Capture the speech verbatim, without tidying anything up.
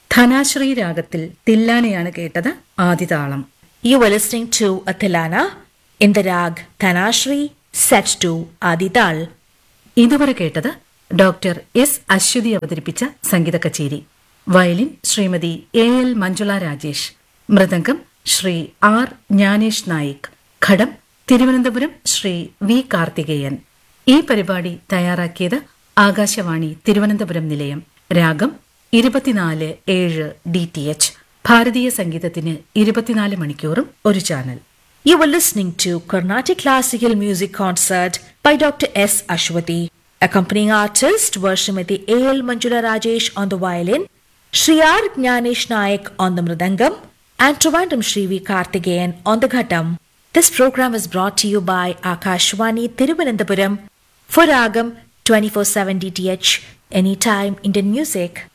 ധനാശ്രീ രാഗത്തിൽ തില്ലാനയാണ് കേട്ടത്. ആദിതാളം. You were listening to a Tilana in the rag Dhanashri set to Adital. ഇതുവരെ കേട്ടത് doctor S Aswathy അവതരിപ്പിച്ച സംഗീത കച്ചേരി. Violin Shrimati A L Manjula Rajesh, mridangam Shri R Gyanesh Naik, ghatam Thiruvananthapuram Shri V Karthikeyan. ഈ പരിപാടി തയ്യാറാക്കിയത് ആകാശവാണി തിരുവനന്തപുരം നിലയം. രാഗം ഇരുപത്തിനാല് ഏഴ് ഡി ടി എച്ച്. ഭാരതീയ സംഗീതത്തിന് ഇരുപത്തിനാല് മണിക്കൂറും ഒരു channel. You were listening to Carnatic Classical Music Concert by Doctor S. Ashwati. Accompanying artist were Srimati A L Manjula Rajesh on the violin, Shri R Jnanesh Naik on the mridangam, and Trivandrum Shri V Karthikeyan on the ghatam. This program is brought to you by Akashwani Thiruvananthapuram for Ragam twenty-four seven D T H, anytime Indian music.